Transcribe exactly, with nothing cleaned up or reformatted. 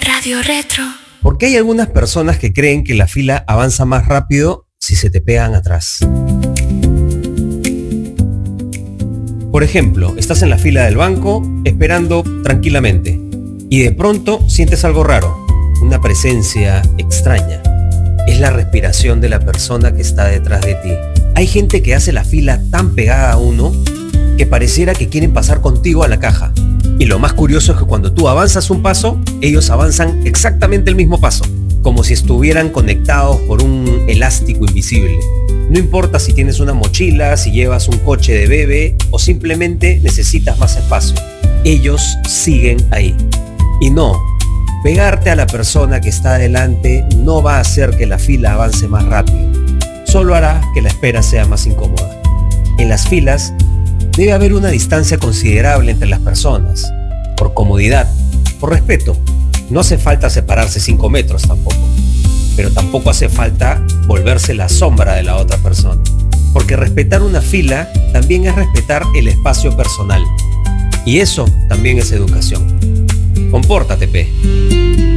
Radio Retro. Porque hay algunas personas que creen que la fila avanza más rápido si se te pegan atrás. Por ejemplo, estás en la fila del banco esperando tranquilamente y de pronto sientes algo raro, una presencia extraña. Es la respiración de la persona que está detrás de ti. Hay gente que hace la fila tan pegada a uno que pareciera que quieren pasar contigo a la caja. Y lo más curioso es que cuando tú avanzas un paso, ellos avanzan exactamente el mismo paso, como si estuvieran conectados por un elástico invisible. No importa si tienes una mochila, si llevas un coche de bebé o simplemente necesitas más espacio. Ellos siguen ahí. Y no, pegarte a la persona que está adelante no va a hacer que la fila avance más rápido. Solo hará que la espera sea más incómoda. En las filas debe haber una distancia considerable entre las personas, por comodidad, por respeto. No hace falta separarse cinco metros tampoco, pero tampoco hace falta volverse la sombra de la otra persona, porque respetar una fila también es respetar el espacio personal, y eso también es educación. Compórtate, pe.